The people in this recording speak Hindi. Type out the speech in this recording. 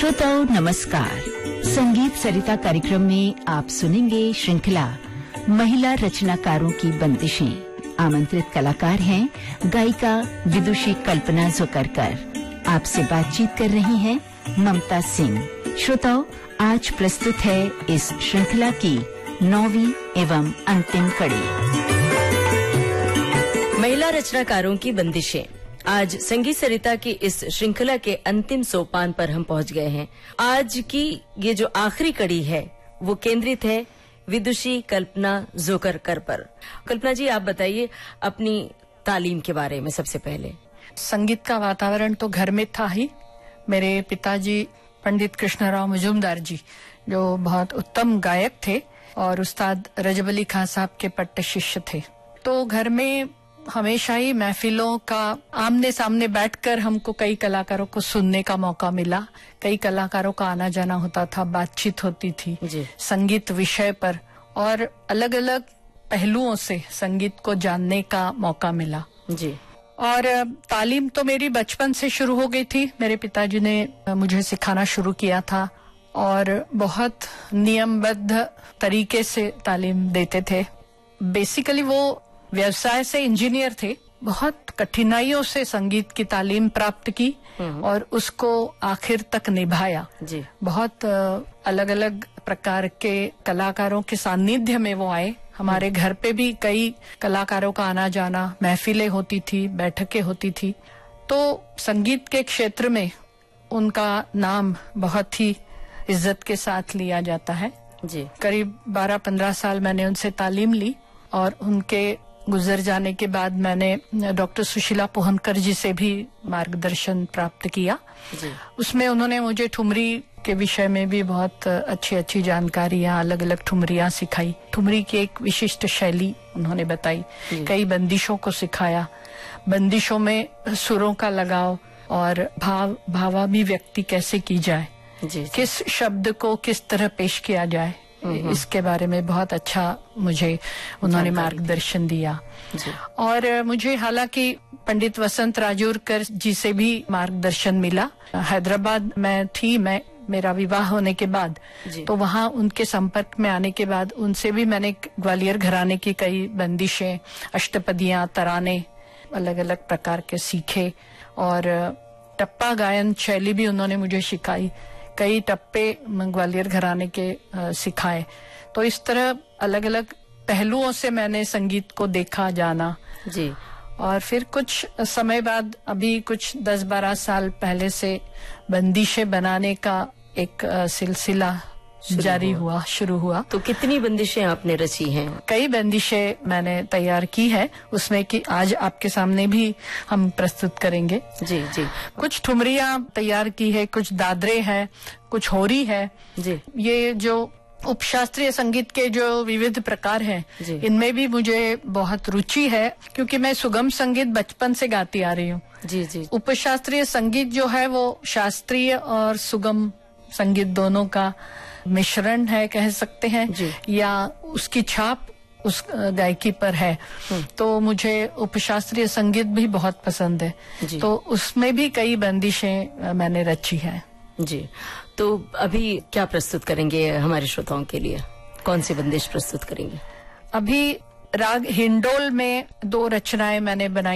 श्रोताओं नमस्कार। संगीत सरिता कार्यक्रम में आप सुनेंगे श्रृंखला महिला रचनाकारों की बंदिशें। आमंत्रित कलाकार हैं गायिका विदुषी कल्पना जोकरकर। आपसे बातचीत कर रही हैं ममता सिंह। श्रोताओं, आज प्रस्तुत है इस श्रृंखला की 9वीं एवं अंतिम कड़ी, महिला रचनाकारों की बंदिशें। आज संगीत सरिता की इस श्रृंखला के अंतिम सोपान पर हम पहुंच गए हैं। आज की ये जो आखिरी कड़ी है वो केंद्रित है विदुषी कल्पना जोकरकर पर। कल्पना जी, आप बताइए अपनी तालीम के बारे में। सबसे पहले संगीत का वातावरण तो घर में था ही। मेरे पिताजी पंडित कृष्णराव मजूमदार जी, जो बहुत उत्तम गायक थे और उस्ताद रजब अली खां साहब के पट्टे शिष्य थे, तो घर में हमेशा ही महफिलों का आमने सामने बैठकर हमको कई कलाकारों को सुनने का मौका मिला। कई कलाकारों का आना जाना होता था, बातचीत होती थी संगीत विषय पर, और अलग अलग पहलुओं से संगीत को जानने का मौका मिला जी। और तालीम तो मेरी बचपन से शुरू हो गई थी। मेरे पिताजी ने मुझे सिखाना शुरू किया था और बहुत नियमबद्ध तरीके से तालीम देते थे। बेसिकली वो व्यवसाय से इंजीनियर थे। बहुत कठिनाइयों से संगीत की तालीम प्राप्त की और उसको आखिर तक निभाया जी। बहुत अलग अलग प्रकार के कलाकारों के सानिध्य में वो आए। हमारे घर पे भी कई कलाकारों का आना जाना, महफिलें होती थी, बैठकें होती थी। तो संगीत के क्षेत्र में उनका नाम बहुत ही इज्जत के साथ लिया जाता है जी। करीब 12-15 साल मैंने उनसे तालीम ली और उनके गुजर जाने के बाद मैंने डॉक्टर सुशीला पोहनकर जी से भी मार्गदर्शन प्राप्त किया जी। उसमें उन्होंने मुझे ठुमरी के विषय में भी बहुत अच्छी अच्छी जानकारियां, अलग अलग ठुमरियां सिखाई। ठुमरी की एक विशिष्ट शैली उन्होंने बताई। कई बंदिशों को सिखाया। बंदिशों में सुरों का लगाव और भावाभिव्यक्ति कैसे की जाए जी। किस शब्द को किस तरह पेश किया जाए, इसके बारे में बहुत अच्छा मुझे उन्होंने मार्गदर्शन दिया। और मुझे हालांकि पंडित वसंत राजूरकर जी से भी मार्गदर्शन मिला। हैदराबाद में थी मैं, मेरा विवाह होने के बाद, तो वहाँ उनके संपर्क में आने के बाद उनसे भी मैंने ग्वालियर घराने की कई बंदिशें, अष्टपदियां, तराने अलग अलग प्रकार के सीखे और टप्पा गायन शैली भी उन्होंने मुझे सिखाई। कई टप्पे ग्वालियर घराने के सिखाए। तो इस तरह अलग अलग पहलुओं से मैंने संगीत को देखा, जाना जी। और फिर कुछ समय बाद, अभी कुछ 10-12 साल पहले से बंदिशें बनाने का एक सिलसिला शुरू हुआ। तो कितनी बंदिशें आपने रची हैं? कई बंदिशें मैंने तैयार की है, उसमें कि आज आपके सामने भी हम प्रस्तुत करेंगे जी जी। कुछ ठुमरियां तैयार की है, कुछ दादरे हैं, कुछ होरी है जी। ये जो उपशास्त्रीय संगीत के जो विविध प्रकार हैं, इनमें भी मुझे बहुत रुचि है, क्योंकि मैं सुगम संगीत बचपन से गाती आ रही हूँ जी जी। उपशास्त्रीय संगीत जो है वो शास्त्रीय और सुगम संगीत दोनों का मिश्रण है, कह सकते हैं, या उसकी छाप उस गायकी पर है। तो मुझे उपशास्त्रीय संगीत भी बहुत पसंद है, तो उसमें भी कई बंदिशें मैंने रची है जी। तो अभी क्या प्रस्तुत करेंगे हमारे श्रोताओं के लिए? कौन सी बंदिश प्रस्तुत करेंगे? अभी राग हिंडोल में 2 रचनाएं मैंने बनाई